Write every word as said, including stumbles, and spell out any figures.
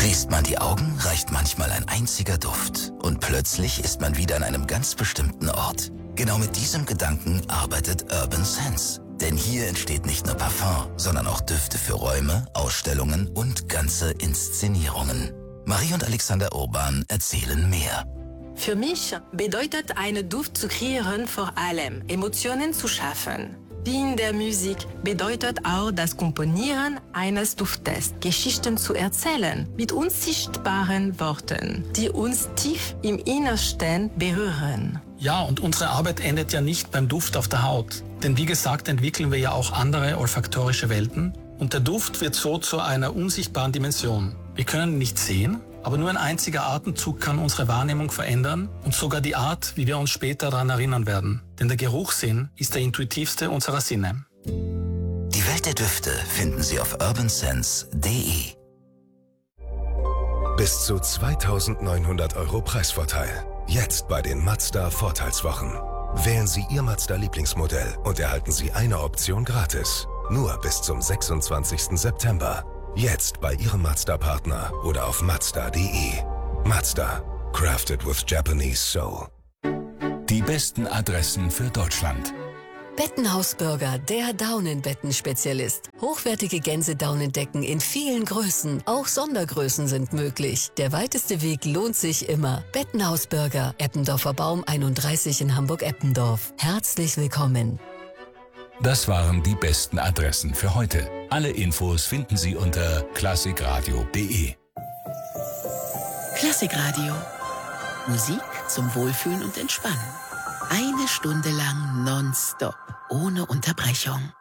Schließt man die Augen, reicht manchmal ein einziger Duft. Und plötzlich ist man wieder an einem ganz bestimmten Ort. Genau mit diesem Gedanken arbeitet Urban Sense. Denn hier entsteht nicht nur Parfum, sondern auch Düfte für Räume, Ausstellungen und ganze Inszenierungen. Marie und Alexander Urban erzählen mehr. Für mich bedeutet ein Duft zu kreieren vor allem, Emotionen zu schaffen. Wie in der Musik bedeutet auch das Komponieren eines Duftes, Geschichten zu erzählen, mit unsichtbaren Worten, die uns tief im Innersten berühren. Ja, und unsere Arbeit endet ja nicht beim Duft auf der Haut. Denn wie gesagt, entwickeln wir ja auch andere olfaktorische Welten. Und der Duft wird so zu einer unsichtbaren Dimension. Wir können ihn nicht sehen, aber nur ein einziger Atemzug kann unsere Wahrnehmung verändern und sogar die Art, wie wir uns später daran erinnern werden. Denn der Geruchssinn ist der intuitivste unserer Sinne. Die Welt der Düfte finden Sie auf urban sense punkt de. Bis zu zweitausendneunhundert Euro Preisvorteil. Jetzt bei den Mazda Vorteilswochen. Wählen Sie Ihr Mazda-Lieblingsmodell und erhalten Sie eine Option gratis. Nur bis zum sechsundzwanzigsten September. Jetzt bei Ihrem Mazda-Partner oder auf mazda punkt de. Mazda. Crafted with Japanese soul. Die besten Adressen für Deutschland. Bettenhaus Burger, der Daunenbetten-Spezialist. Hochwertige Gänsedaunendecken in vielen Größen. Auch Sondergrößen sind möglich. Der weiteste Weg lohnt sich immer. Bettenhaus Burger, Eppendorfer Baum einunddreißig in Hamburg-Eppendorf. Herzlich willkommen. Das waren die besten Adressen für heute. Alle Infos finden Sie unter klassikradio punkt de. Klassikradio. Musik zum Wohlfühlen und Entspannen. Eine Stunde lang nonstop, ohne Unterbrechung.